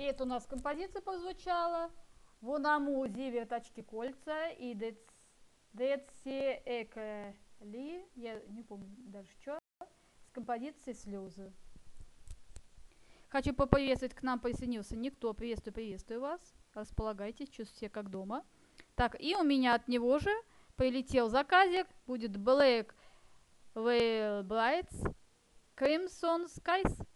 И это у нас композиция прозвучала. Вонаму зиве тачки кольца и деци экали. Я не помню даже что. С композицией слезы. Хочу поприветствовать, к нам присоединился никто. Приветствую вас. Располагайтесь, чувствуйте себя как дома. Так, и у меня от него же прилетел заказик. Будет Black Veil Brights Crimson Skies.